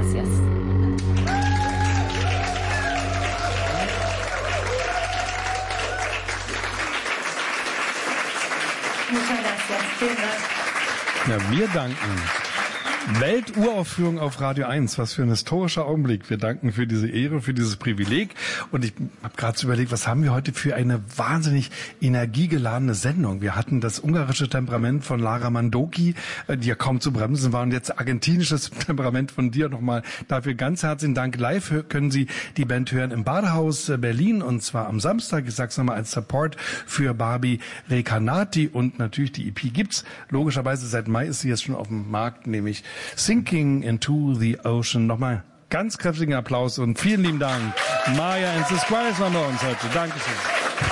gracias. Muchas gracias. Vielen Dank. Ja, wir danken. Welturaufführung auf Radio 1. Was für ein historischer Augenblick. Wir danken für diese Ehre, für dieses Privileg. Und ich habe gerade so überlegt, was haben wir heute für eine wahnsinnig energiegeladene Sendung. Wir hatten das ungarische Temperament von Lara Mandoki, die ja kaum zu bremsen war. Und jetzt argentinisches Temperament von dir nochmal. Dafür ganz herzlichen Dank. Live können Sie die Band hören im Badehaus Berlin. Und zwar am Samstag. Ich sag's nochmal als Support für Barbie Recanati. Und natürlich die EP gibt's. Logischerweise seit Mai ist sie jetzt schon auf dem Markt, nämlich Sinking into the Ocean. Nochmal ganz kräftigen Applaus und vielen lieben Dank. Maya and the Squires waren bei uns heute. Dankeschön.